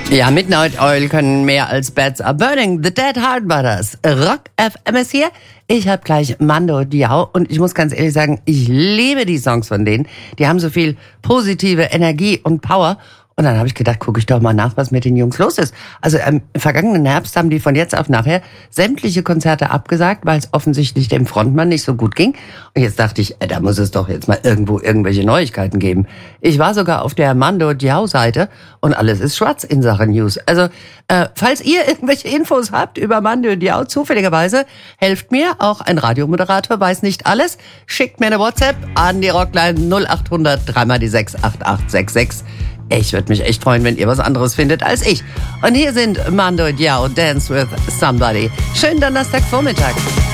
Ja, Midnight Oil können mehr als Bats Are Burning. The Dead Heartbeaters. Rock FM ist hier. Ich habe gleich Mando Diao und ich muss ganz ehrlich sagen, ich liebe die Songs von denen. Die haben so viel positive Energie und Power. Und dann habe ich gedacht, gucke ich doch mal nach, was mit den Jungs los ist. Also im vergangenen Herbst haben die von jetzt auf nachher sämtliche Konzerte abgesagt, weil es offensichtlich dem Frontmann nicht so gut ging. Und jetzt dachte ich, da muss es doch jetzt mal irgendwo irgendwelche Neuigkeiten geben. Ich war sogar auf der Mando Diao Seite und alles ist schwarz in Sachen News. Also falls ihr irgendwelche Infos habt über Mando Diao, zufälligerweise, helft mir. Auch ein Radiomoderator weiß nicht alles. Schickt mir eine WhatsApp an die Rockline 0800 3x6 8866. Ich würde mich echt freuen, wenn ihr was anderes findet als ich. Und hier sind Mando Diao, Dance with Somebody. Schönen Donnerstagvormittag.